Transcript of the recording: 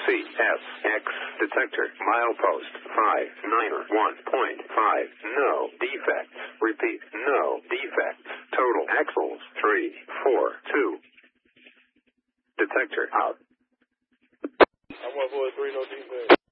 CSX detector milepost 591.5. No defects. Repeat, no defects. Total axles 342. Detector out. I want 4 3, no defects.